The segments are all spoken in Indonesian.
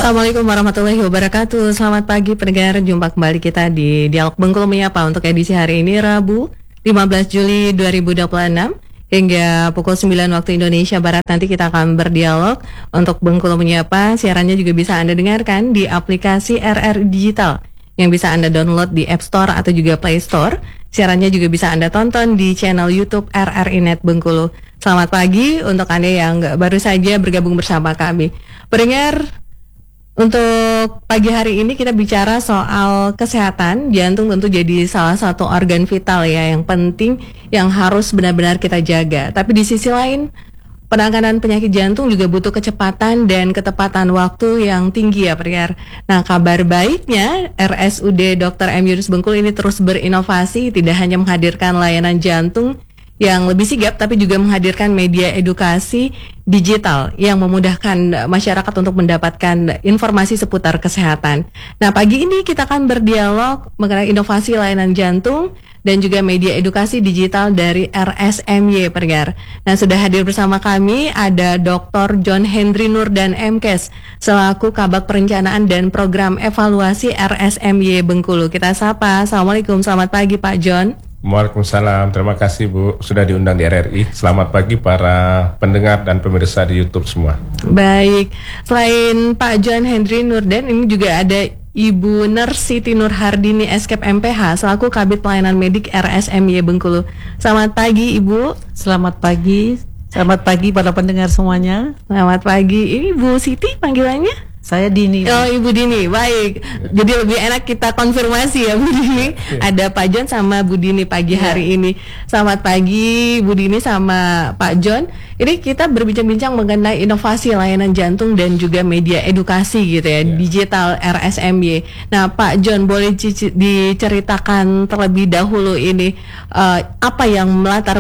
Assalamualaikum warahmatullahi wabarakatuh. Selamat pagi pendengar, jumpa kembali kita di Dialog Bengkulu Menyapa untuk edisi hari ini Rabu 15 Juli 2026 hingga pukul 9 waktu Indonesia Barat. Nanti kita akan berdialog untuk Bengkulu Menyapa. Siarannya juga bisa Anda dengarkan di aplikasi RRI Digital yang bisa Anda download di App Store atau juga Play Store. Siarannya juga bisa Anda tonton di channel YouTube RRI Net Bengkulu. Selamat pagi untuk Anda yang baru saja bergabung bersama kami. Pendengar, untuk pagi hari ini kita bicara soal kesehatan. Jantung tentu jadi salah satu organ vital ya, yang penting, yang harus benar-benar kita jaga. Tapi di sisi lain, penanganan penyakit jantung juga butuh kecepatan dan ketepatan waktu yang tinggi ya pendengar. Nah, kabar baiknya RSUD Dr. M. Yunus Bengkulu ini terus berinovasi, tidak hanya menghadirkan layanan jantung yang lebih sigap, tapi juga menghadirkan media edukasi digital yang memudahkan masyarakat untuk mendapatkan informasi seputar kesehatan. Nah, pagi ini kita akan berdialog mengenai inovasi layanan jantung dan juga media edukasi digital dari RSMY pendengar. Nah, sudah hadir bersama kami ada Dr. John Hendry Nurdan MKes selaku Kabag Perencanaan dan Program Evaluasi RSMY Bengkulu. Kita sapa. Assalamualaikum, selamat pagi Pak John. Waalaikumsalam, terima kasih Bu sudah diundang di RRI. Selamat pagi para pendengar dan pemirsa di YouTube semua. Baik, selain Pak John Hendry Nurdan, ini juga ada Ibu Nurse Siti Nurhardini SKEP MPH selaku Kabid Pelayanan Medik RSMY Bengkulu. Selamat pagi Ibu. Selamat pagi para pendengar semuanya. Selamat pagi. Ini Bu Siti panggilannya? Saya Dini. Oh, Ibu Dini, baik. Jadi lebih enak kita konfirmasi ya Bu Dini. Ada Pak John sama Bu Dini pagi hari ini. Selamat pagi Bu Dini sama Pak John. Ini kita berbincang-bincang mengenai inovasi layanan jantung dan juga media edukasi gitu ya, digital RSMY. Nah, Pak John, boleh diceritakan terlebih dahulu ini apa yang melatar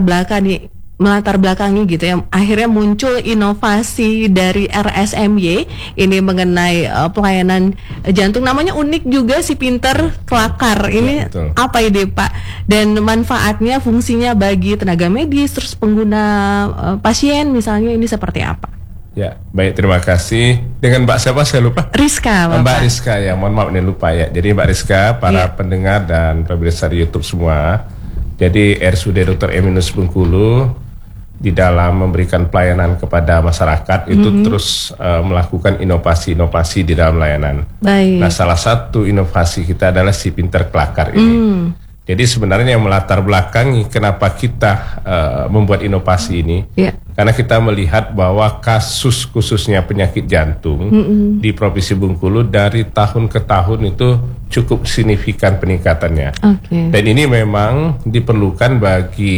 belakangi gitu ya, akhirnya muncul inovasi dari RSMY ini mengenai pelayanan jantung. Namanya unik juga, si pinter kelakar ini ya, apa ide Pak, dan manfaatnya, fungsinya bagi tenaga medis terus pengguna pasien misalnya ini seperti apa? Ya, baik, terima kasih. Dengan Mbak siapa saya lupa? Rizka, Bapak. Mbak Rizka ya, mohon maaf ini lupa ya. Jadi Mbak Rizka, para pendengar dan pemirsa di YouTube semua. Jadi RSUD Dr. M. Yunus Bengkulu di dalam memberikan pelayanan kepada masyarakat itu terus melakukan inovasi-inovasi di dalam layanan. Baik. Nah, salah satu inovasi kita adalah si pinter kelakar ini. Jadi sebenarnya yang melatar belakangi kenapa kita membuat inovasi ini, karena kita melihat bahwa kasus khususnya penyakit jantung di Provinsi Bengkulu dari tahun ke tahun itu cukup signifikan peningkatannya. Dan ini memang diperlukan bagi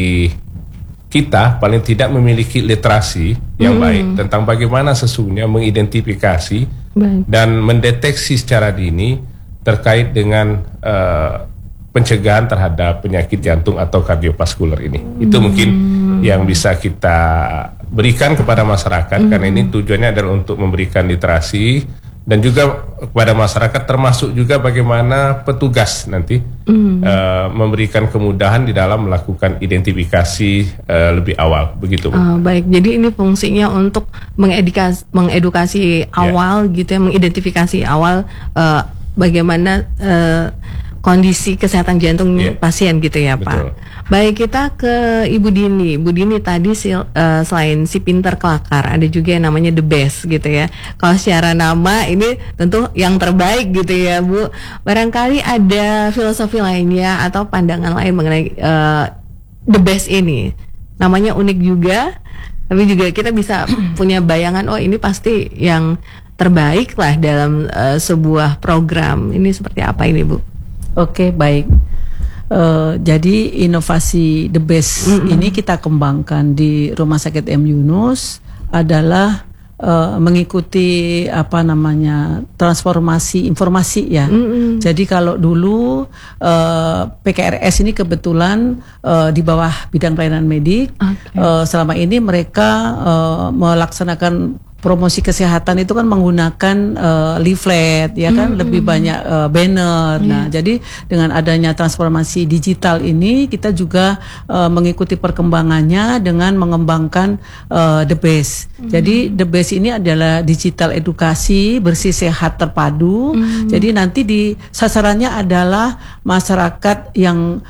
kita paling tidak memiliki literasi yang baik tentang bagaimana sesungguhnya mengidentifikasi dan mendeteksi secara dini terkait dengan pencegahan terhadap penyakit jantung atau kardiovaskular ini. Itu mungkin yang bisa kita berikan kepada masyarakat karena ini tujuannya adalah untuk memberikan literasi dan juga kepada masyarakat, termasuk juga bagaimana petugas nanti memberikan kemudahan di dalam melakukan identifikasi lebih awal, begitu Bu. Baik, jadi ini fungsinya untuk mengedukasi awal gitu ya, mengidentifikasi awal bagaimana kondisi kesehatan jantung pasien gitu ya Pak. Betul. Baik, kita ke Ibu Dini. Bu Dini tadi selain si pinter kelakar, ada juga yang namanya the best gitu ya. Kalau secara nama ini tentu yang terbaik gitu ya Bu. Barangkali ada filosofi lainnya atau pandangan lain mengenai the best ini. Namanya unik juga, tapi juga kita bisa punya bayangan, oh ini pasti yang terbaik lah dalam sebuah program. Ini seperti apa ini Bu? Oke, baik. Jadi inovasi the best ini kita kembangkan di Rumah Sakit M. Yunus adalah mengikuti transformasi informasi ya. Jadi kalau dulu PKRS ini kebetulan di bawah bidang pelayanan medik, selama ini mereka melaksanakan promosi kesehatan itu kan menggunakan leaflet, ya kan, lebih banyak banner. Nah, jadi dengan adanya transformasi digital ini, kita juga mengikuti perkembangannya dengan mengembangkan The Best. Jadi The Best ini adalah digital edukasi bersih sehat terpadu. Jadi nanti di sasarannya adalah masyarakat yang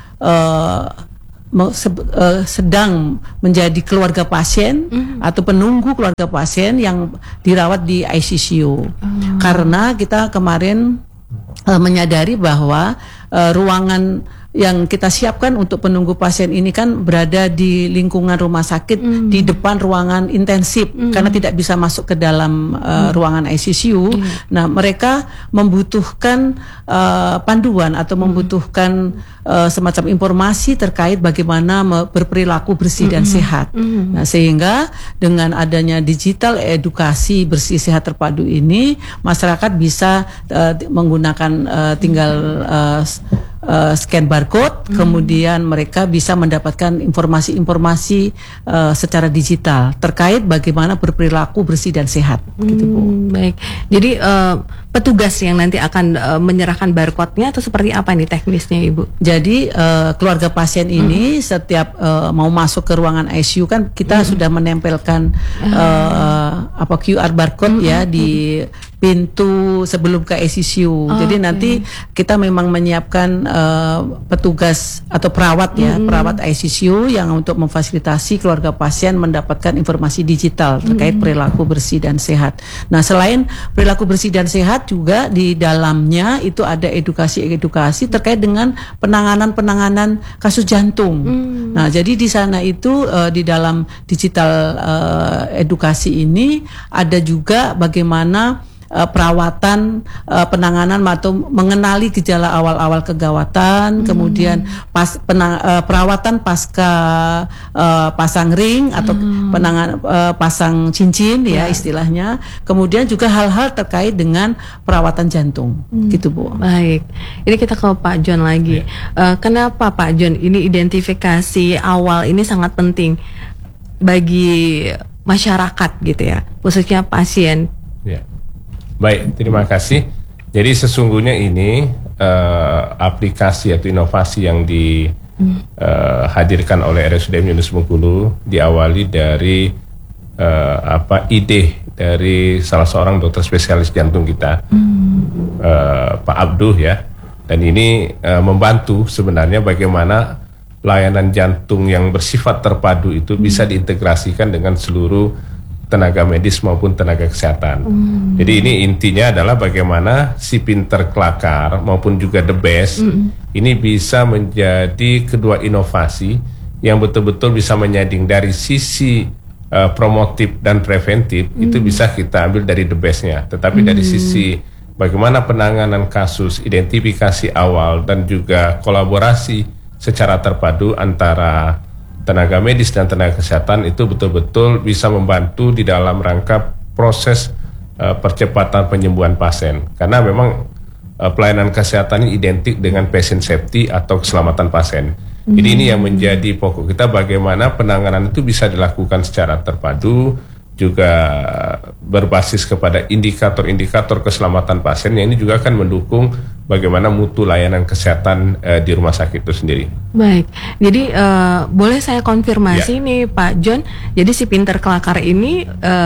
sedang menjadi keluarga pasien atau penunggu keluarga pasien yang dirawat di ICU. Karena kita kemarin menyadari bahwa ruangan yang kita siapkan untuk penunggu pasien ini kan berada di lingkungan rumah sakit, di depan ruangan intensif, karena tidak bisa masuk ke dalam ruangan ICU. Nah, mereka membutuhkan panduan atau membutuhkan semacam informasi terkait bagaimana berperilaku bersih dan sehat. Nah, sehingga dengan adanya digital edukasi bersih sehat terpadu ini, masyarakat bisa menggunakan tinggal scan barcode, kemudian mereka bisa mendapatkan informasi-informasi secara digital terkait bagaimana berperilaku bersih dan sehat. Gitu, Bu. Baik, jadi petugas yang nanti akan menyerahkan barcode-nya atau seperti apa nih teknisnya, Ibu? Jadi keluarga pasien ini setiap mau masuk ke ruangan ICU kan kita sudah menempelkan QR barcode ya di pintu sebelum ke ICU. Jadi nanti kita memang menyiapkan petugas atau perawat ya, perawat ICU yang untuk memfasilitasi keluarga pasien mendapatkan informasi digital terkait perilaku bersih dan sehat. Nah, selain perilaku bersih dan sehat juga di dalamnya itu ada edukasi-edukasi terkait dengan penanganan kasus jantung. Nah, jadi di sana itu di dalam digital edukasi ini ada juga bagaimana perawatan, penanganan atau mengenali gejala awal-awal kegawatan, kemudian perawatan pasca pasang ring atau pasang cincin ya istilahnya, kemudian juga hal-hal terkait dengan perawatan jantung, gitu Bu. Baik, ini kita ke Pak John lagi. Kenapa Pak John ini identifikasi awal ini sangat penting bagi masyarakat gitu ya, khususnya pasien? Ya. Baik, terima kasih. Jadi sesungguhnya ini aplikasi atau inovasi yang dihadirkan oleh RSUDM Yunus Bengkulu diawali dari ide dari salah seorang dokter spesialis jantung kita, Pak Abduh ya. Dan ini membantu sebenarnya bagaimana layanan jantung yang bersifat terpadu itu bisa diintegrasikan dengan seluruh tenaga medis maupun tenaga kesehatan. Jadi ini intinya adalah bagaimana si pinter kelakar maupun juga The Best ini bisa menjadi kedua inovasi yang betul-betul bisa menyanding dari sisi promotif dan preventif. Itu bisa kita ambil dari The Best-nya, tetapi dari sisi bagaimana penanganan kasus, identifikasi awal dan juga kolaborasi secara terpadu antara tenaga medis dan tenaga kesehatan itu betul-betul bisa membantu di dalam rangka proses percepatan penyembuhan pasien. Karena memang pelayanan kesehatan ini identik dengan patient safety atau keselamatan pasien. Jadi ini yang menjadi pokok kita, bagaimana penanganan itu bisa dilakukan secara terpadu, juga berbasis kepada indikator-indikator keselamatan pasien yang ini juga akan mendukung bagaimana mutu layanan kesehatan di rumah sakit itu sendiri. Baik, jadi boleh saya konfirmasi nih Pak John, jadi si pinter kelakar ini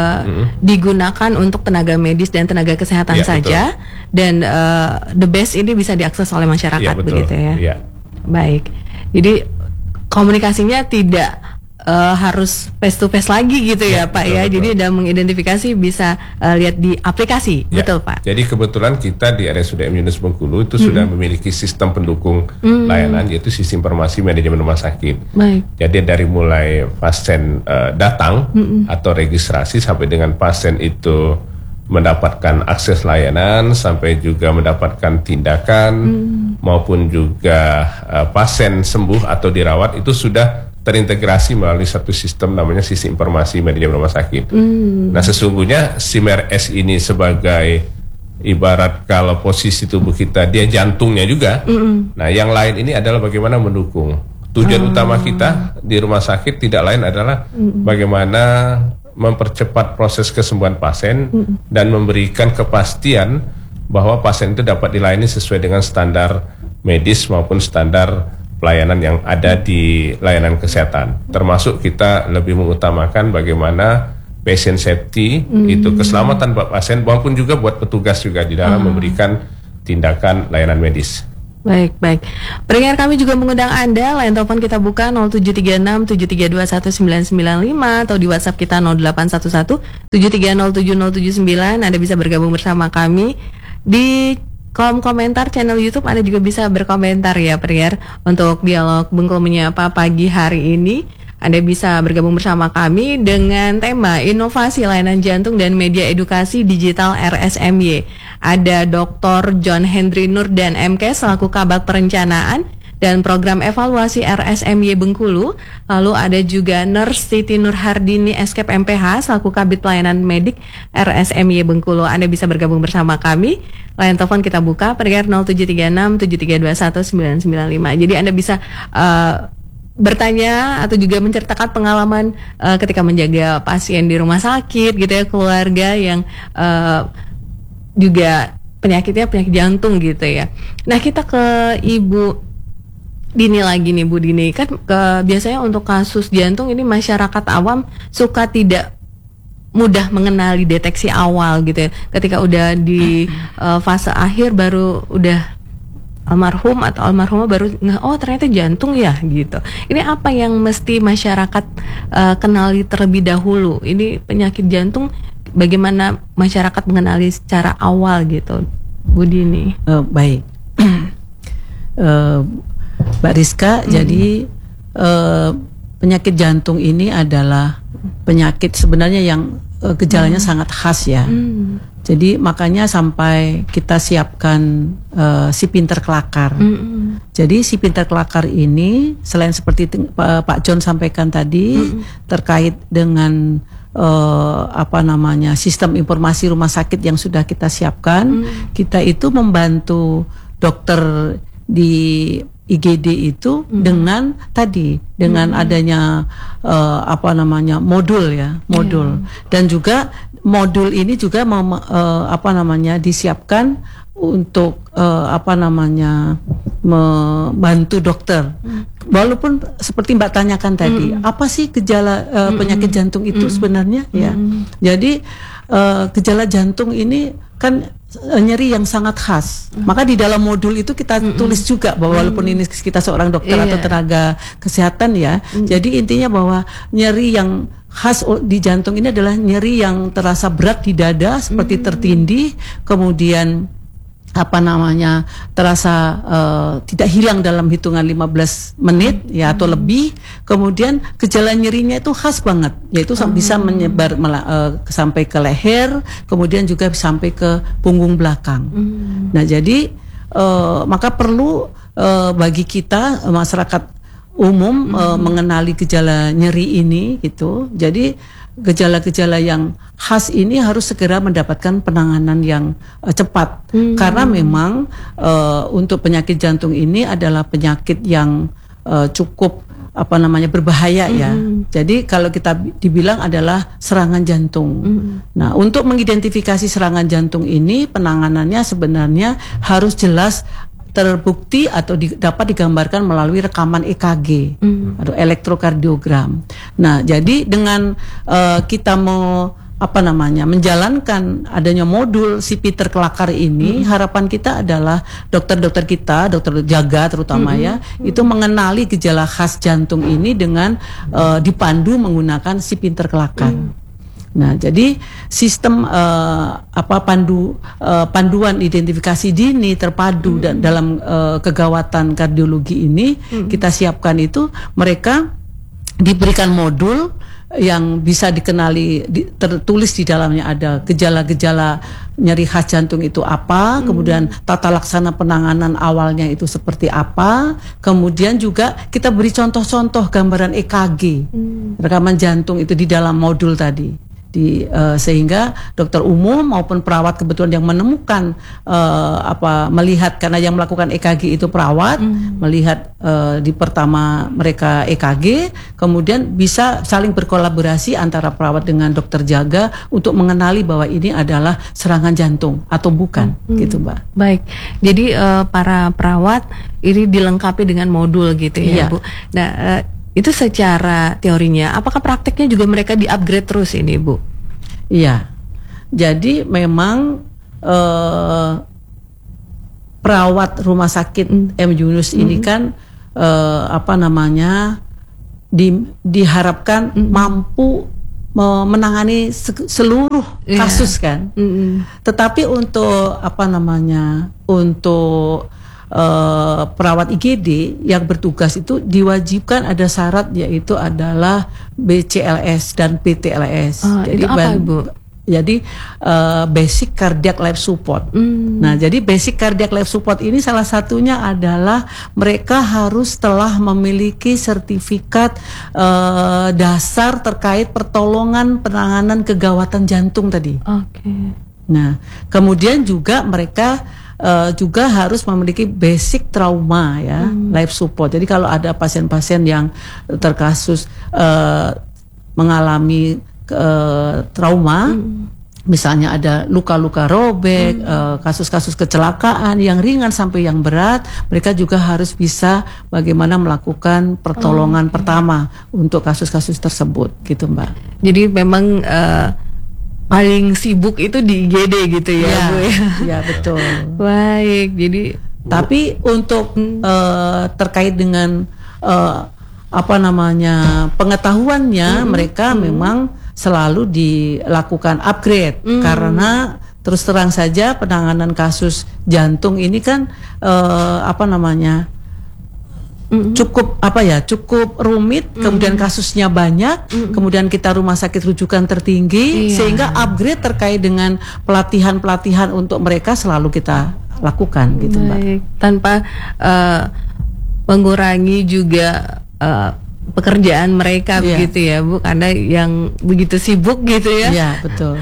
digunakan untuk tenaga medis dan tenaga kesehatan saja, betul. Dan The Best ini bisa diakses oleh masyarakat, begitu ya? Ya. Baik, jadi komunikasinya tidak harus face to face lagi gitu ya Pak, betul, ya. Betul. Jadi udah mengidentifikasi bisa lihat di aplikasi, betul Pak. Jadi kebetulan kita di RSUDM Yunus Bengkulu itu sudah memiliki sistem pendukung layanan, yaitu sistem informasi manajemen rumah sakit. Baik. Jadi dari mulai pasien datang atau registrasi sampai dengan pasien itu mendapatkan akses layanan sampai juga mendapatkan tindakan maupun juga pasien sembuh atau dirawat itu sudah terintegrasi melalui satu sistem namanya sistem informasi manajemen rumah sakit. Nah, sesungguhnya SIMRS ini sebagai ibarat kalau posisi tubuh kita dia jantungnya juga. Nah, yang lain ini adalah bagaimana mendukung. Tujuan utama kita di rumah sakit tidak lain adalah bagaimana mempercepat proses kesembuhan pasien dan memberikan kepastian bahwa pasien itu dapat dilayani sesuai dengan standar medis maupun standar pelayanan yang ada di layanan kesehatan. Termasuk kita lebih mengutamakan bagaimana patient safety, itu keselamatan buat pasien maupun juga buat petugas juga di dalam memberikan tindakan layanan medis. Baik. Pendengar kami juga mengundang Anda, line telepon kita buka 073673219995 atau di WhatsApp kita 081173070079. Anda bisa bergabung bersama kami di kolom komentar channel YouTube. Anda juga bisa berkomentar ya pendengar untuk dialog Bengkulu Menyapa pagi hari ini. Anda bisa bergabung bersama kami dengan tema inovasi layanan jantung dan media edukasi digital RSMY. Ada Dr. John Hendry Nurdan MK selaku Kabag Perencanaan dan Program Evaluasi RSMY Bengkulu. Lalu ada juga Nurse Siti Nurhardini Eskep MPH selaku Kabid Pelayanan Medik RSMY Bengkulu. Anda bisa bergabung bersama kami. Line telepon kita buka pendengar 073673219995. Jadi Anda bisa bertanya atau juga menceritakan pengalaman ketika menjaga pasien di rumah sakit gitu ya, keluarga yang juga penyakitnya penyakit jantung gitu ya. Nah, kita ke Ibu Dini lagi nih, Bu Dini. Kan biasanya untuk kasus jantung ini masyarakat awam suka tidak mudah mengenali deteksi awal gitu ya. Ketika udah di fase akhir baru udah almarhum atau almarhumah baru oh ternyata jantung ya gitu. Ini apa yang mesti masyarakat kenali terlebih dahulu? Ini penyakit jantung, bagaimana masyarakat mengenali secara awal gitu, Bu Dini? Baik, Mbak Rizka. Jadi penyakit jantung ini adalah penyakit sebenarnya yang gejalanya sangat khas ya. Jadi makanya sampai kita siapkan si pinter kelakar. Jadi si pinter kelakar ini selain seperti Pak John sampaikan tadi terkait dengan sistem informasi rumah sakit yang sudah kita siapkan, kita itu membantu dokter di IGD itu dengan adanya modul dan juga modul ini juga disiapkan untuk membantu dokter. Walaupun seperti Mbak tanyakan tadi, apa sih gejala penyakit jantung itu sebenarnya ya. Jadi gejala jantung ini kan nyeri yang sangat khas. Maka di dalam modul itu kita tulis juga bahwa walaupun ini kita seorang dokter atau tenaga kesehatan ya. Jadi intinya bahwa nyeri yang khas di jantung ini adalah nyeri yang terasa berat di dada seperti tertindih, kemudian terasa tidak hilang dalam hitungan 15 menit ya atau lebih. Kemudian gejala nyerinya itu khas banget, yaitu bisa menyebar sampai ke leher, kemudian juga sampai ke punggung belakang. Nah, jadi maka perlu bagi kita masyarakat umum mengenali gejala nyeri ini gitu. Jadi gejala-gejala yang khas ini harus segera mendapatkan penanganan yang cepat, karena memang untuk penyakit jantung ini adalah penyakit yang cukup berbahaya ya. Jadi kalau kita dibilang adalah serangan jantung. Nah, untuk mengidentifikasi serangan jantung ini penanganannya sebenarnya harus jelas terbukti atau dapat digambarkan melalui rekaman EKG atau elektrokardiogram. Nah, jadi dengan kita mau menjalankan adanya modul si Peter Kelakar ini, harapan kita adalah dokter-dokter kita, dokter jaga terutama itu mengenali gejala khas jantung ini dengan dipandu menggunakan si Peter Kelakar. Nah, jadi sistem panduan identifikasi dini terpadu dan dalam kegawatan kardiologi ini kita siapkan itu mereka diberikan modul yang bisa dikenali, tertulis di dalamnya ada gejala-gejala nyeri khas jantung itu apa, kemudian tata laksana penanganan awalnya itu seperti apa, kemudian juga kita beri contoh-contoh gambaran EKG rekaman jantung itu di dalam modul tadi. Sehingga dokter umum maupun perawat kebetulan yang menemukan melihat, karena yang melakukan EKG itu perawat, melihat di pertama mereka EKG, kemudian bisa saling berkolaborasi antara perawat dengan dokter jaga untuk mengenali bahwa ini adalah serangan jantung atau bukan, gitu Mbak. Baik, jadi para perawat ini dilengkapi dengan modul gitu ya, Bu. Nah, itu secara teorinya, apakah prakteknya juga mereka di-upgrade terus ini, Bu? Iya, jadi memang perawat rumah sakit M. Yunus ini kan diharapkan mampu menangani seluruh kasus kan. Tetapi untuk untuk perawat IGD yang bertugas itu diwajibkan ada syarat, yaitu adalah BCLS dan PTLS. Jadi itu apa, Ibu? Jadi basic cardiac life support. Nah, jadi basic cardiac life support ini salah satunya adalah mereka harus telah memiliki sertifikat dasar terkait pertolongan penanganan kegawatan jantung tadi. Nah, kemudian juga mereka juga harus memiliki basic trauma ya, life support. Jadi kalau ada pasien-pasien yang terkasus mengalami trauma, misalnya ada luka-luka robek, kasus-kasus kecelakaan yang ringan sampai yang berat, mereka juga harus bisa bagaimana melakukan pertolongan pertama untuk kasus-kasus tersebut, gitu Mbak. Jadi memang paling sibuk itu di IGD gitu ya, Bu ya. Ya, betul. Baik, jadi tapi untuk terkait dengan pengetahuannya, mereka memang selalu dilakukan upgrade karena terus terang saja penanganan kasus jantung ini kan cukup rumit, kemudian kasusnya banyak, kemudian kita rumah sakit rujukan tertinggi, sehingga upgrade terkait dengan pelatihan untuk mereka selalu kita lakukan, gitu Mbak. Tanpa mengurangi juga pekerjaan mereka begitu ya, Bu, karena yang begitu sibuk gitu ya. Iya, betul.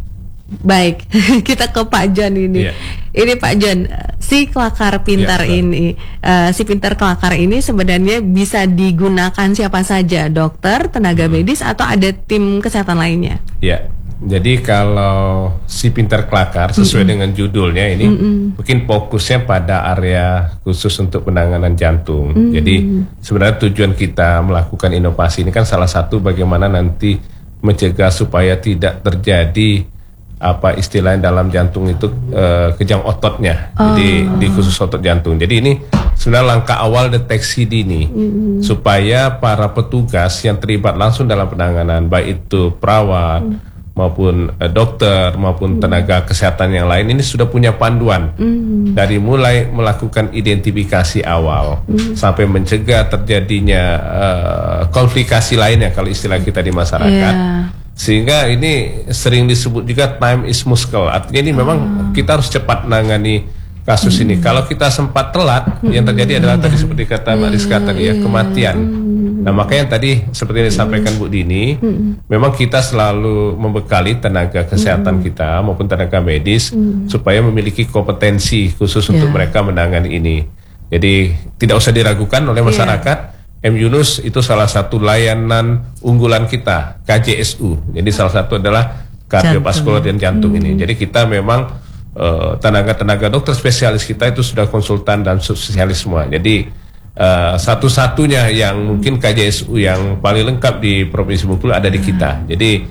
Baik, kita ke Pak John ini. Ini Pak John, si kelakar pintar ini, si pintar kelakar ini sebenarnya bisa digunakan siapa saja, dokter, tenaga medis, atau ada tim kesehatan lainnya? Ya, jadi kalau si pintar kelakar sesuai dengan judulnya ini, mungkin fokusnya pada area khusus untuk penanganan jantung. Jadi sebenarnya tujuan kita melakukan inovasi ini kan salah satu bagaimana nanti mencegah supaya tidak terjadi apa istilahnya dalam jantung itu kejang ototnya, jadi di khusus otot jantung. Jadi ini sebenarnya langkah awal deteksi dini supaya para petugas yang terlibat langsung dalam penanganan, baik itu perawat maupun dokter maupun tenaga kesehatan yang lain, ini sudah punya panduan dari mulai melakukan identifikasi awal sampai mencegah terjadinya komplikasi lainnya kalau istilah kita di masyarakat. Sehingga ini sering disebut juga time is muscle. Artinya ini memang kita harus cepat menangani kasus ini. Kalau kita sempat telat, yang terjadi adalah tadi seperti kata Mbak Rizka tadi ya, kematian. Nah, makanya tadi seperti yang disampaikan Bu Dini, memang kita selalu membekali tenaga kesehatan kita maupun tenaga medis supaya memiliki kompetensi khusus untuk mereka menangani ini. Jadi tidak usah diragukan oleh masyarakat. M. Yunus itu salah satu layanan unggulan kita, KJSU. Jadi salah satu adalah kardiovaskular dan jantung ini. Jadi kita memang tenaga-tenaga dokter spesialis kita itu sudah konsultan dan spesialis semua. Jadi satu-satunya yang mungkin KJSU yang paling lengkap di Provinsi Bengkulu ada di kita. Jadi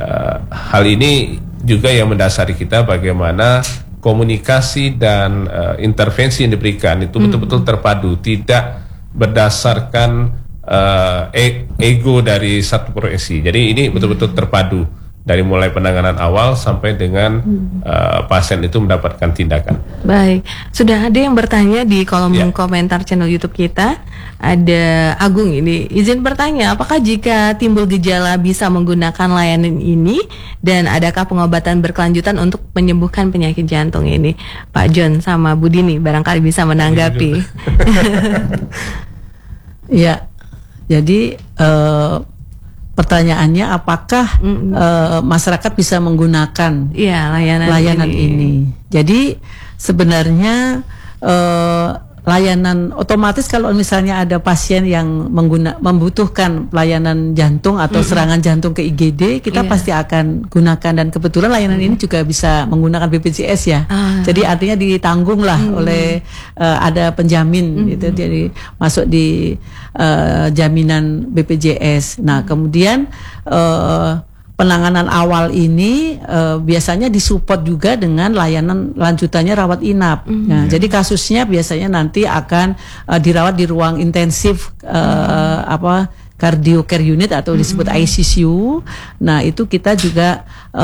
hal ini juga yang mendasari kita bagaimana komunikasi dan intervensi yang diberikan itu betul-betul terpadu, tidak berdasarkan ego dari satu profesi. Jadi ini betul-betul terpadu dari mulai penanganan awal sampai dengan pasien itu mendapatkan tindakan. Baik, sudah ada yang bertanya di kolom komentar channel YouTube kita. Ada Agung ini izin bertanya, apakah jika timbul gejala bisa menggunakan layanan ini dan adakah pengobatan berkelanjutan untuk menyembuhkan penyakit jantung ini? Pak John sama Bu Dini barangkali bisa menanggapi. Ya, jadi pertanyaannya apakah masyarakat bisa menggunakan layanan ini. Jadi sebenarnya layanan otomatis kalau misalnya ada pasien yang membutuhkan layanan jantung atau serangan jantung ke IGD, kita pasti akan gunakan, dan kebetulan layanan ini juga bisa menggunakan BPJS ya. Jadi artinya ditanggung lah oleh ada penjamin gitu, jadi masuk di jaminan BPJS. Nah, kemudian penanganan awal ini biasanya disupport juga dengan layanan lanjutannya rawat inap. Nah, jadi kasusnya biasanya nanti akan dirawat di ruang intensif cardio care unit atau disebut ICU. Nah, itu kita juga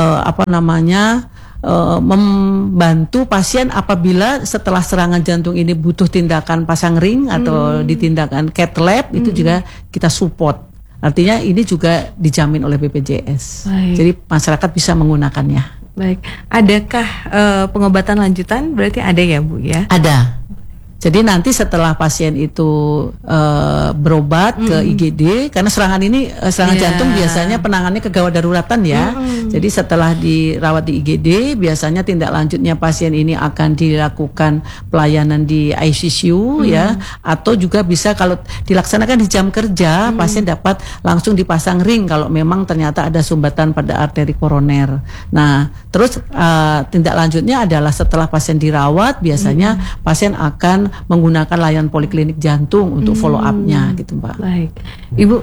membantu pasien apabila setelah serangan jantung ini butuh tindakan pasang ring atau ditindakan cath lab, itu juga kita support. Artinya ini juga dijamin oleh BPJS. Baik. Jadi masyarakat bisa menggunakannya. Baik. Adakah pengobatan lanjutan? Berarti ada ya, Bu ya? Ada. Jadi nanti setelah pasien itu berobat ke IGD, karena serangan jantung biasanya penanganannya kegawat daruratan ya. Jadi setelah dirawat di IGD, biasanya tindak lanjutnya pasien ini akan dilakukan pelayanan di ICU ya, atau juga bisa kalau dilaksanakan di jam kerja, pasien dapat langsung dipasang ring kalau memang ternyata ada sumbatan pada arteri koroner. Nah, terus tindak lanjutnya adalah setelah pasien dirawat, biasanya pasien akan menggunakan layanan poliklinik jantung untuk follow up-nya gitu, Mbak. Baik. Ibu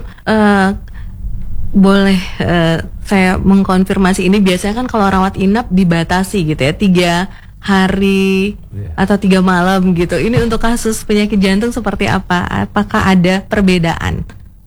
boleh saya mengkonfirmasi ini, biasanya kan kalau rawat inap dibatasi gitu ya, 3 hari atau 3 malam gitu. Ini untuk kasus penyakit jantung seperti apa? Apakah ada perbedaan?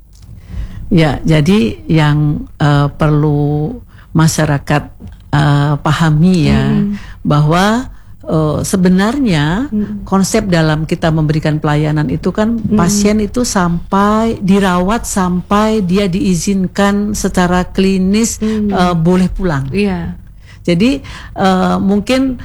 Ya, jadi yang perlu masyarakat pahami ya, bahwa sebenarnya konsep dalam kita memberikan pelayanan itu kan pasien itu sampai dirawat sampai dia diizinkan secara klinis boleh pulang. Iya. Jadi mungkin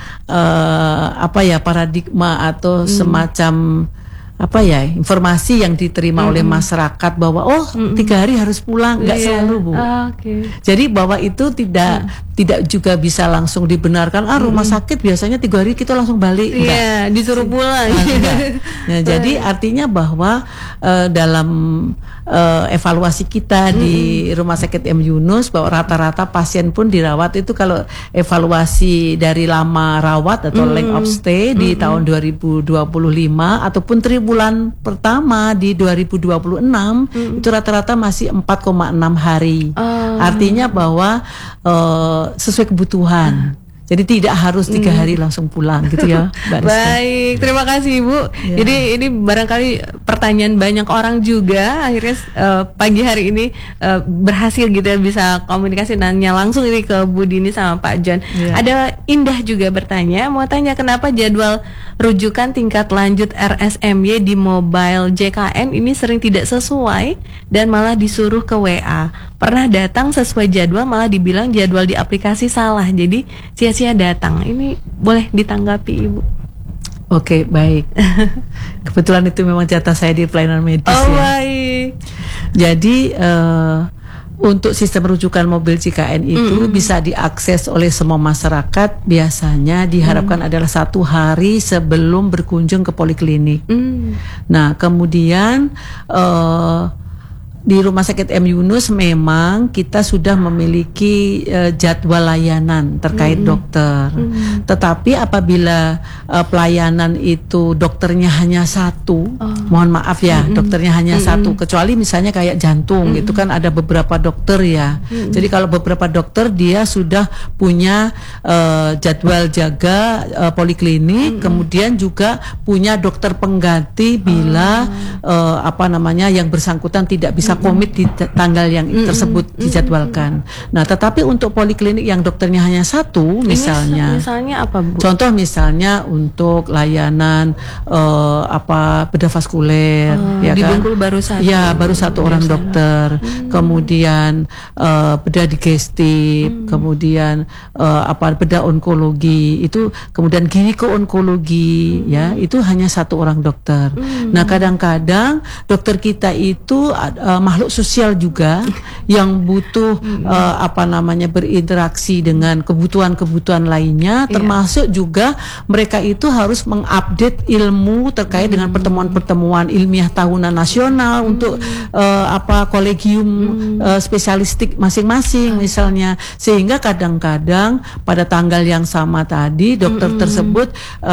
paradigma atau semacam informasi yang diterima oleh masyarakat bahwa 3 hari harus pulang, nggak selalu, Bu. Jadi bahwa itu tidak juga bisa langsung dibenarkan. Rumah sakit biasanya 3 hari kita langsung balik. Iya, disuruh pulang. Nah, jadi artinya bahwa dalam evaluasi kita di Rumah Sakit M Yunus, bahwa rata-rata pasien pun dirawat itu kalau evaluasi dari lama rawat atau length of stay di tahun 2025 ataupun triwulan pertama di 2026 itu rata-rata masih 4,6 hari. Artinya bahwa sesuai kebutuhan. Jadi tidak harus 3 hari langsung pulang gitu ya, Mbak Rizka. Baik, terima kasih Ibu. Ya. Jadi ini barangkali pertanyaan banyak orang juga, akhirnya pagi hari ini berhasil gitu ya, bisa komunikasi nanya langsung ini ke Bu Dini sama Pak John. Ya. Ada Indah juga bertanya, mau tanya kenapa jadwal rujukan tingkat lanjut RSMY di mobile JKN ini sering tidak sesuai dan malah disuruh ke WA. Pernah datang sesuai jadwal malah dibilang jadwal di aplikasi salah, jadi sia-sia datang. Ini boleh ditanggapi Ibu? Oke, baik. Kebetulan itu memang jatah saya di pelayanan medis ya. Baik. Jadi untuk sistem rujukan mobil JKN itu bisa diakses oleh semua masyarakat. Biasanya diharapkan adalah 1 hari sebelum berkunjung ke poliklinik. Nah, kemudian di Rumah Sakit M Yunus memang kita sudah memiliki jadwal layanan terkait dokter. Tetapi apabila pelayanan itu dokternya hanya 1, mohon maaf ya, dokternya hanya 1, kecuali misalnya kayak jantung, itu kan ada beberapa dokter ya. Jadi kalau beberapa dokter dia sudah punya jadwal jaga poliklinik, kemudian juga punya dokter pengganti bila yang bersangkutan tidak bisa komit di tanggal yang tersebut dijadwalkan. Nah, tetapi untuk poliklinik yang dokternya hanya 1, misalnya apa, Bu? Contoh misalnya untuk layanan bedah vaskuler, ya di kan? Bengkulu baru 1. Ya, baru 1 orang dokter. Kemudian bedah digestif, kemudian bedah onkologi, itu kemudian gineko-onkologi, ya, itu hanya 1 orang dokter. Nah, kadang-kadang dokter kita itu makhluk sosial juga yang butuh berinteraksi dengan kebutuhan-kebutuhan lainnya, termasuk juga mereka itu harus mengupdate ilmu terkait dengan pertemuan-pertemuan ilmiah tahunan nasional untuk kolegium spesialistik masing-masing misalnya, sehingga kadang-kadang pada tanggal yang sama tadi dokter tersebut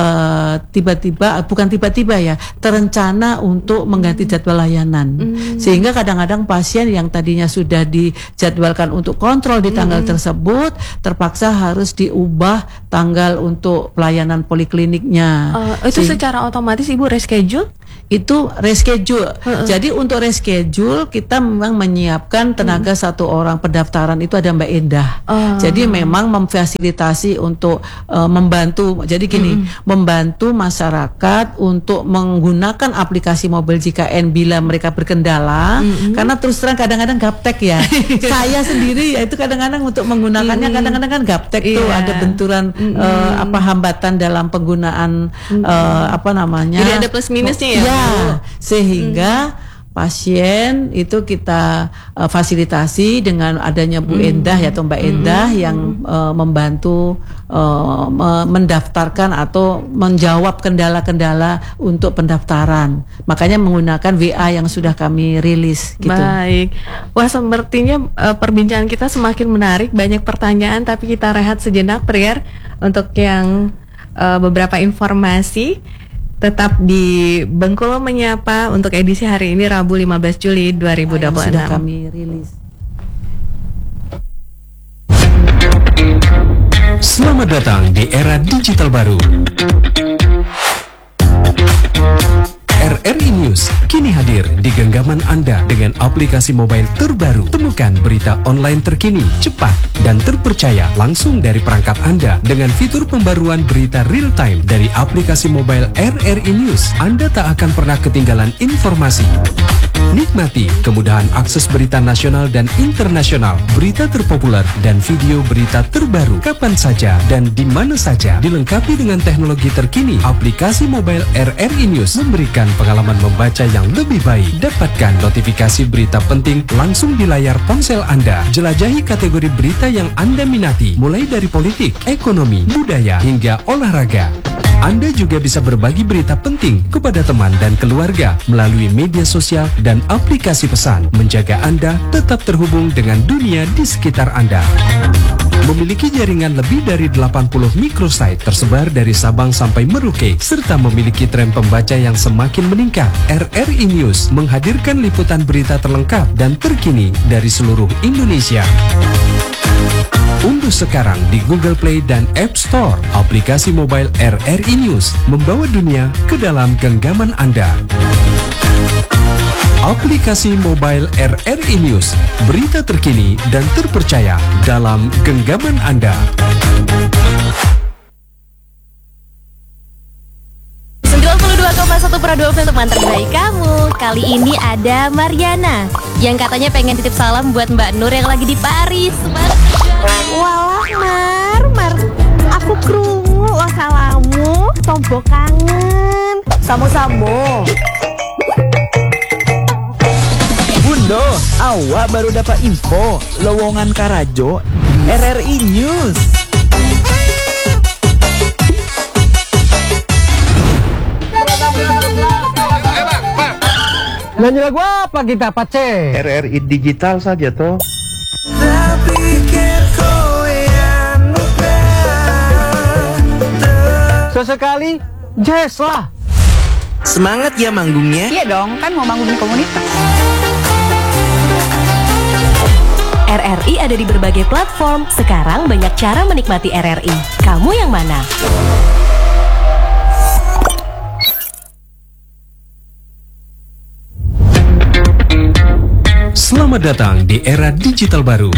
terencana untuk mengganti jadwal layanan, sehingga kadang-kadang pasien yang tadinya sudah dijadwalkan untuk kontrol di tanggal tersebut terpaksa harus diubah tanggal untuk pelayanan polikliniknya. Itu secara otomatis Ibu reschedule? Itu reschedule. Jadi untuk reschedule kita memang menyiapkan tenaga satu orang pendaftaran, itu ada Mbak Endah. Jadi memang memfasilitasi untuk membantu. Jadi gini, membantu masyarakat untuk menggunakan aplikasi mobil JKN bila mereka berkendala. Karena terus terang kadang-kadang gaptek ya. Saya sendiri ya itu kadang-kadang untuk menggunakannya kadang-kadang kan gaptek tuh, ada benturan hambatan dalam penggunaan Jadi ada plus minusnya ya. Sehingga pasien itu kita fasilitasi dengan adanya Bu Endah atau Mbak Endah yang membantu mendaftarkan atau menjawab kendala-kendala untuk pendaftaran. Makanya menggunakan WA yang sudah kami rilis gitu. Baik. Wah, sepertinya perbincangan kita semakin menarik, banyak pertanyaan, tapi kita rehat sejenak Priar untuk yang beberapa informasi. Tetap di Bengkulu Menyapa untuk edisi hari ini Rabu 15 Juli 2026. Sudah kami rilis. Selamat datang di era digital baru. RRI News kini hadir di genggaman Anda dengan aplikasi mobile terbaru. Temukan berita online terkini, cepat, dan terpercaya langsung dari perangkat Anda dengan fitur pembaruan berita real time dari aplikasi mobile RRI News. Anda tak akan pernah ketinggalan informasi. Nikmati kemudahan akses berita nasional dan internasional, berita terpopuler, dan video berita terbaru kapan saja dan di mana saja. Dilengkapi dengan teknologi terkini, aplikasi mobile RRI News memberikan pengalaman membaca yang lebih baik. Dapatkan notifikasi berita penting langsung di layar ponsel Anda. Jelajahi kategori berita yang Anda minati, mulai dari politik, ekonomi, budaya, hingga olahraga. Anda juga bisa berbagi berita penting kepada teman dan keluarga melalui media sosial dan aplikasi pesan, menjaga Anda tetap terhubung dengan dunia di sekitar Anda. Memiliki jaringan lebih dari 80 microsite tersebar dari Sabang sampai Merauke, serta memiliki tren pembaca yang semakin meningkat. RRI News menghadirkan liputan berita terlengkap dan terkini dari seluruh Indonesia. Unduh sekarang di Google Play dan App Store aplikasi mobile RRI News, membawa dunia ke dalam genggaman Anda. Aplikasi mobile RRI News, berita terkini dan terpercaya dalam genggaman Anda. 92,1 Pro 2 untuk mantan bayi kamu. Kali ini ada Mariana yang katanya pengen titip salam buat Mbak Nur yang lagi di Paris. Walah Mar, aku krungu salamu, tombo kangen. Samo-samo. Bundo, awak baru dapat info lowongan Karajo RRI News. Nyanyi lagu apa kita, Pace? RRI digital saja toh. Sesekali jazz lah. Semangat ya manggungnya. Iya dong, kan mau bangun komunitas. RRI ada di berbagai platform. Sekarang banyak cara menikmati RRI. Kamu yang mana? Selamat datang di era digital baru.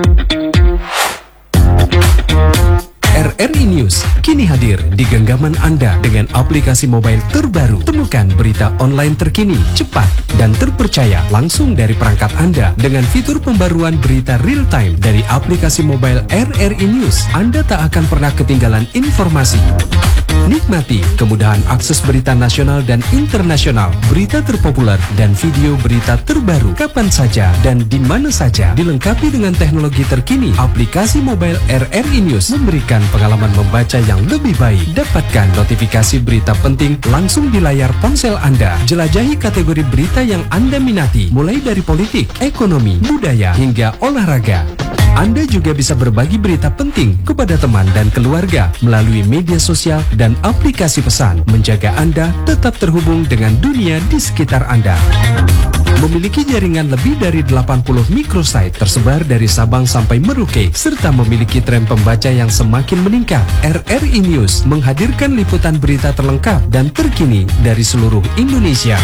RRI News kini hadir di genggaman Anda dengan aplikasi mobile terbaru. Temukan berita online terkini, cepat, dan terpercaya langsung dari perangkat Anda dengan fitur pembaruan berita real time dari aplikasi mobile RRI News. Anda tak akan pernah ketinggalan informasi. Nikmati kemudahan akses berita nasional dan internasional, berita terpopuler dan video berita terbaru kapan saja dan di mana saja. Dilengkapi dengan teknologi terkini, aplikasi mobile RRI News memberikan pengalaman membaca yang lebih baik. Dapatkan notifikasi berita penting langsung di layar ponsel Anda. Jelajahi kategori berita yang Anda minati, mulai dari politik, ekonomi, budaya, hingga olahraga. Anda juga bisa berbagi berita penting kepada teman dan keluarga melalui media sosial dan aplikasi pesan, menjaga Anda tetap terhubung dengan dunia di sekitar Anda. Memiliki jaringan lebih dari 80 microsite tersebar dari Sabang sampai Merauke, serta memiliki tren pembaca yang semakin meningkat. RRI News menghadirkan liputan berita terlengkap dan terkini dari seluruh Indonesia.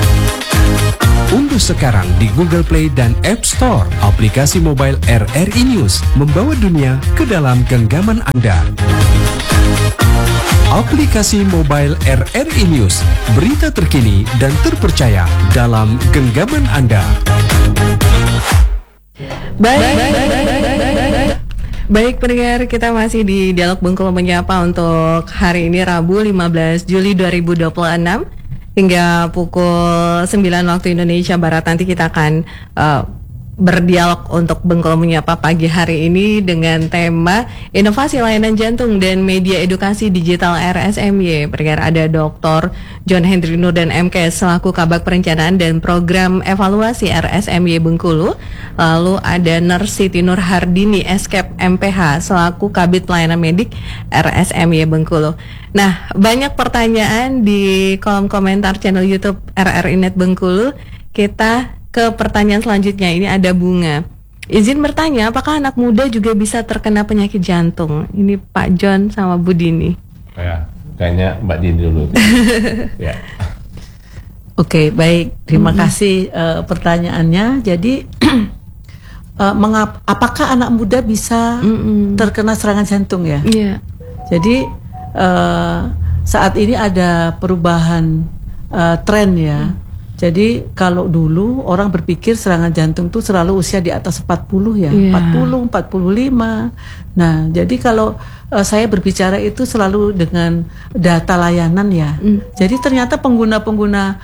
Unduh sekarang di Google Play dan App Store aplikasi mobile RRI News, membawa dunia ke dalam genggaman Anda. Aplikasi mobile RRI News, berita terkini dan terpercaya dalam genggaman Anda. Baik pendengar, kita masih di Dialog Bengkulu Menyapa untuk hari ini Rabu 15 Juli 2026 hingga pukul 9 waktu Indonesia Barat. Nanti kita akan berdialog untuk Bengkulu Menyapa pagi hari ini dengan tema inovasi layanan jantung dan media edukasi digital RSMY. Pendengar, ada Dr. John Hendry Nur dan MKS selaku Kabag Perencanaan dan Program Evaluasi RSMY Bengkulu. Lalu ada Nurse Siti Nur Hardini Escape MPH selaku Kabid Pelayanan Medik RSMY Bengkulu. Nah, banyak pertanyaan di kolom komentar channel YouTube RRI Net Bengkulu. Kita ke pertanyaan selanjutnya. Ini ada Bunga. Izin bertanya, apakah anak muda juga bisa terkena penyakit jantung? Ini Pak John sama Bu Dini. Ya, kayaknya Mbak Dini dulu. Ya. Oke, baik. Terima kasih pertanyaannya. Jadi, apakah anak muda bisa terkena serangan jantung ya? Iya. Jadi saat ini ada perubahan tren ya. Jadi kalau dulu orang berpikir serangan jantung itu selalu usia di atas 40 ya, 40, 45. Nah, jadi kalau saya berbicara itu selalu dengan data layanan ya. Jadi ternyata pengguna-pengguna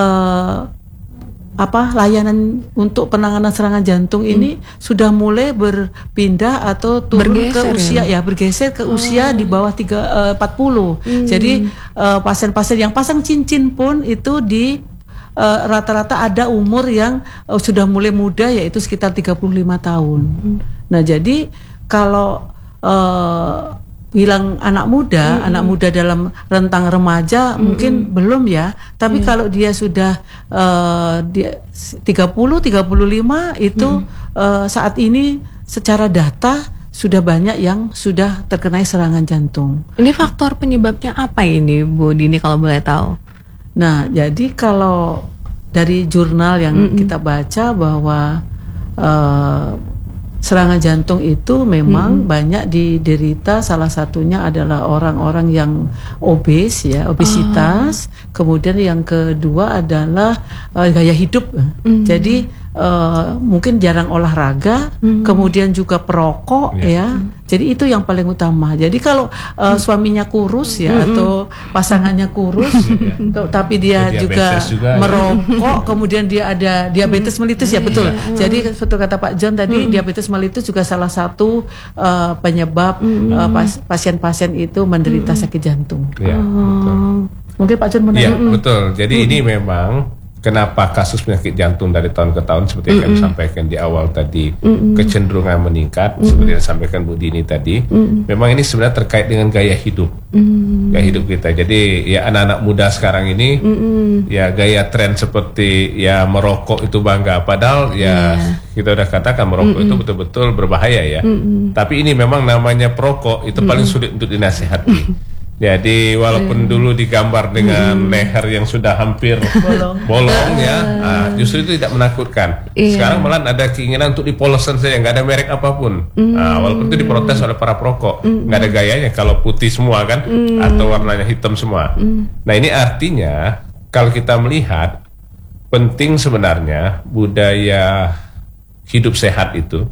layanan untuk penanganan serangan jantung ini sudah mulai berpindah atau turun bergeser, ke usia bergeser ke usia di bawah 40. Jadi pasien-pasien yang pasang cincin pun itu di rata-rata ada umur yang sudah mulai muda, yaitu sekitar 35 tahun. Nah, jadi kalau bilang anak muda dalam rentang remaja mungkin belum ya, tapi kalau dia sudah 30-35 itu saat ini secara data sudah banyak yang sudah terkena serangan jantung. Ini faktor penyebabnya apa ini, Bu Dini, kalau boleh tahu? Nah, jadi kalau dari jurnal yang kita baca bahwa serangan jantung itu memang banyak diderita, salah satunya adalah orang-orang yang obesitas. Kemudian yang kedua adalah gaya hidup. Jadi mungkin jarang olahraga, kemudian juga perokok ya. Jadi itu yang paling utama. Jadi kalau suaminya kurus ya atau pasangannya kurus, tapi dia juga merokok, kemudian dia ada diabetes mellitus ya, betul. Jadi seperti kata Pak John tadi, diabetes mellitus juga salah satu penyebab pasien-pasien itu menderita sakit jantung. Ya, betul. Mungkin Pak John mau nanya. Iya, betul. Jadi ini memang kenapa kasus penyakit jantung dari tahun ke tahun seperti yang kami sampaikan di awal tadi kecenderungan meningkat, seperti yang disampaikan Bu Dini tadi. Memang ini sebenarnya terkait dengan gaya hidup, gaya hidup kita. Jadi ya anak-anak muda sekarang ini ya gaya tren seperti ya merokok itu bangga, padahal ya kita udah katakan merokok itu betul-betul berbahaya ya. Tapi ini memang namanya perokok itu paling sulit untuk dinasihati. Jadi walaupun dulu digambar dengan leher yang sudah hampir bolong ya, justru itu tidak menakutkan. Sekarang malah ada keinginan untuk dipoloskan saja, nggak ada merek apapun. Walaupun itu diprotes oleh para perokok, nggak ada gayanya kalau putih semua kan, atau warnanya hitam semua. Nah, ini artinya kalau kita melihat penting sebenarnya budaya hidup sehat itu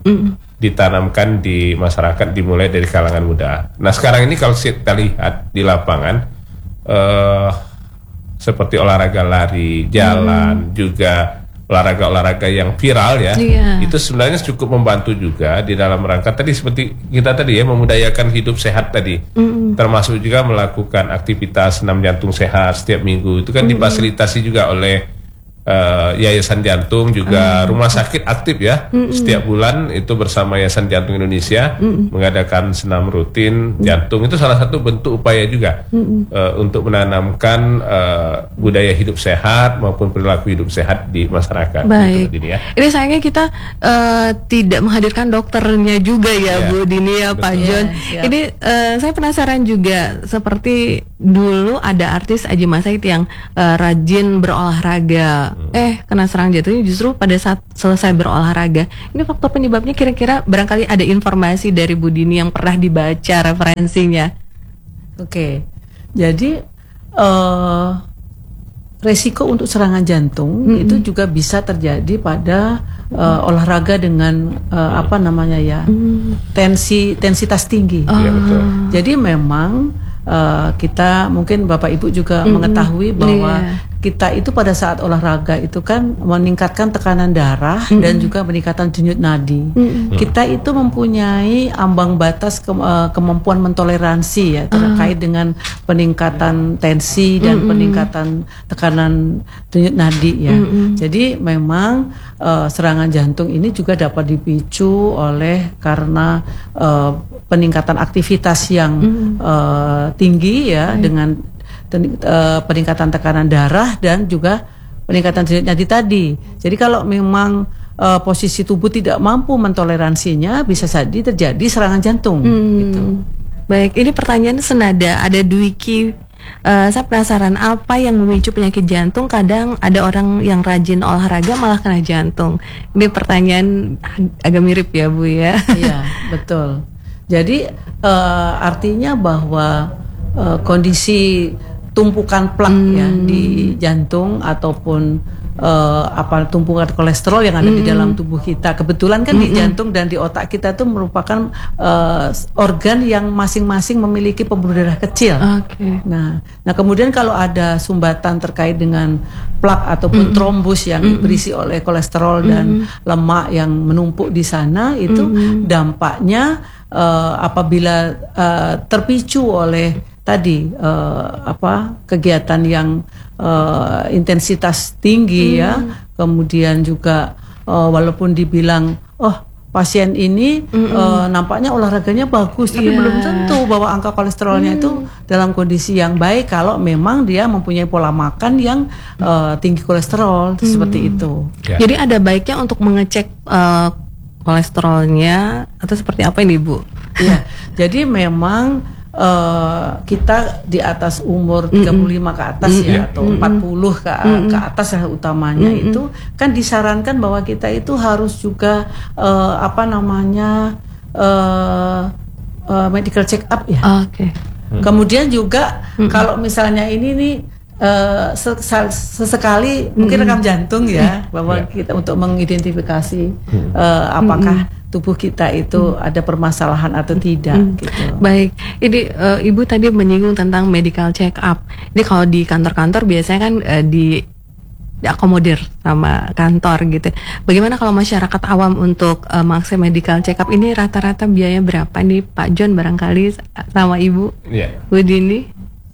ditanamkan di masyarakat, dimulai dari kalangan muda. Nah, sekarang ini kalau kita lihat di lapangan, seperti olahraga lari, jalan, juga olahraga-olahraga yang viral ya, itu sebenarnya cukup membantu juga di dalam rangka tadi seperti kita tadi ya, memudayakan hidup sehat tadi, termasuk juga melakukan aktivitas senam jantung sehat setiap minggu, itu kan difasilitasi juga oleh Yayasan Jantung, juga rumah sakit aktif ya, setiap bulan itu bersama Yayasan Jantung Indonesia mengadakan senam rutin jantung. Itu salah satu bentuk upaya juga untuk menanamkan budaya hidup sehat maupun perilaku hidup sehat di masyarakat. Baik. Gitu, Dini, ya. Ini sayangnya kita tidak menghadirkan dokternya juga ya, Bu Dini ya, Pak John. Ini saya penasaran juga, seperti dulu ada artis Aji Masaid yang rajin berolahraga, kena serang jantung justru pada saat selesai berolahraga. Ini faktor penyebabnya kira-kira barangkali ada informasi dari Bu Dini yang pernah dibaca referensinya. Oke. Jadi resiko untuk serangan jantung itu juga bisa terjadi pada olahraga dengan tensitas tinggi. Iya, betul. Jadi memang kita mungkin Bapak Ibu juga mengetahui bahwa kita itu pada saat olahraga itu kan meningkatkan tekanan darah dan juga peningkatan denyut nadi. Kita itu mempunyai ambang batas kemampuan mentoleransi ya terkait dengan peningkatan tensi dan peningkatan tekanan denyut nadi ya. Jadi memang serangan jantung ini juga dapat dipicu oleh karena peningkatan aktivitas yang tinggi ya, dengan peningkatan tekanan darah dan juga peningkatan denyut nadi tadi. Jadi kalau memang posisi tubuh tidak mampu mentoleransinya, bisa jadi terjadi serangan jantung. Gitu. Baik, ini pertanyaan senada. Ada Dwiki, saya penasaran apa yang memicu penyakit jantung. Kadang ada orang yang rajin olahraga malah kena jantung. Ini pertanyaan agak mirip ya, Bu ya. Iya, betul. Jadi artinya bahwa kondisi tumpukan plak ya di jantung ataupun tumpukan kolesterol yang ada di dalam tubuh kita. Kebetulan kan di jantung dan di otak kita itu merupakan organ yang masing-masing memiliki pembuluh darah kecil. Nah kemudian kalau ada sumbatan terkait dengan plak ataupun trombus yang berisi oleh kolesterol dan lemak yang menumpuk di sana, itu dampaknya apabila terpicu oleh tadi kegiatan yang intensitas tinggi ya, kemudian juga walaupun dibilang pasien ini nampaknya olahraganya bagus, tapi belum tentu bahwa angka kolesterolnya itu dalam kondisi yang baik kalau memang dia mempunyai pola makan yang tinggi kolesterol seperti itu. Jadi ada baiknya untuk mengecek kolesterolnya atau seperti apa ini, Bu? Iya. Jadi memang kita di atas umur 35 ke atas ya, atau 40 ke atas ya utamanya, itu kan disarankan bahwa kita itu harus juga medical check up ya. Kemudian juga kalau misalnya ini nih sesekali mungkin rekam jantung ya, bahwa kita untuk mengidentifikasi apakah tubuh kita itu ada permasalahan atau tidak gitu. Baik, ini Ibu tadi menyinggung tentang medical check up. Ini kalau di kantor-kantor biasanya kan diakomodir sama kantor gitu. Bagaimana kalau masyarakat awam untuk mengakses medical check up ini rata-rata biaya berapa nih, Pak John barangkali sama Ibu? Bu Dini?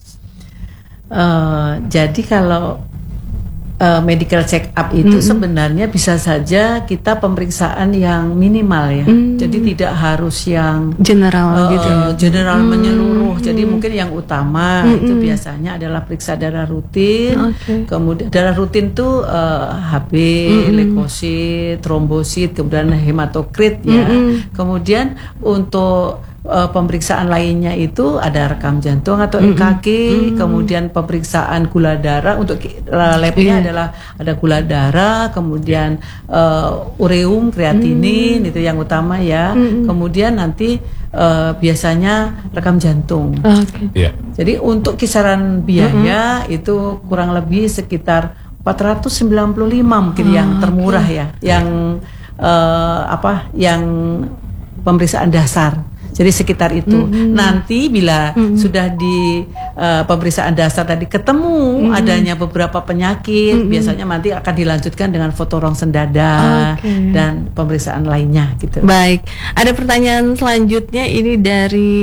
Jadi kalau medical check up itu sebenarnya bisa saja kita pemeriksaan yang minimal ya. Jadi tidak harus yang general gitu. General menyeluruh. Jadi mungkin yang utama itu biasanya adalah periksa darah rutin. Kemudian darah rutin tuh HB, leukosit, trombosit, kemudian hematokrit ya. Kemudian untuk pemeriksaan lainnya itu ada rekam jantung atau EKG, kemudian pemeriksaan gula darah. Untuk labnya adalah ada gula darah, kemudian ureum, kreatinin, itu yang utama ya. Kemudian nanti biasanya rekam jantung. Jadi untuk kisaran biaya itu kurang lebih sekitar 495 mungkin yang termurah ya, yang yang pemeriksaan dasar. Jadi sekitar itu. Nanti bila sudah di pemeriksaan dasar tadi ketemu adanya beberapa penyakit, biasanya nanti akan dilanjutkan dengan foto rongsen dada dan pemeriksaan lainnya gitu. Baik, ada pertanyaan selanjutnya ini dari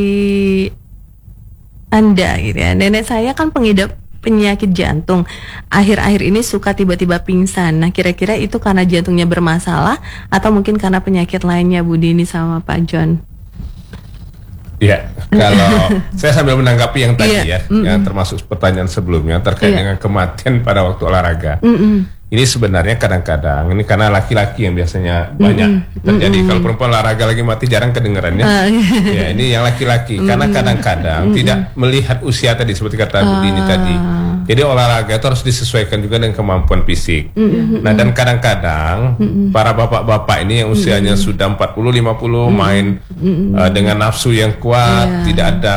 Anda gitu ya. Nenek saya kan pengidap penyakit jantung. Akhir-akhir ini suka tiba-tiba pingsan. Nah, kira-kira itu karena jantungnya bermasalah atau mungkin karena penyakit lainnya, Bu Dini sama Pak John? Ya, kalau saya sambil menanggapi yang tadi yang termasuk pertanyaan sebelumnya terkait dengan kematian pada waktu olahraga. Ini sebenarnya kadang-kadang ini karena laki-laki yang biasanya banyak terjadi. Kalau perempuan olahraga lagi mati jarang kedengarannya. Ya, ini yang laki-laki karena kadang-kadang tidak melihat usia tadi seperti kata Bu Dini tadi. Jadi olahraga itu harus disesuaikan juga dengan kemampuan fisik. Nah, dan kadang-kadang para bapak-bapak ini yang usianya sudah 40-50 main dengan nafsu yang kuat, tidak ada